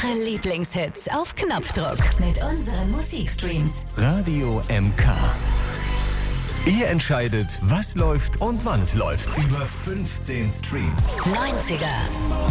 Eure Lieblingshits auf Knopfdruck mit unseren Musikstreams. Radio MK. Ihr entscheidet, was läuft und wann es läuft. Über 15 Streams. 90er.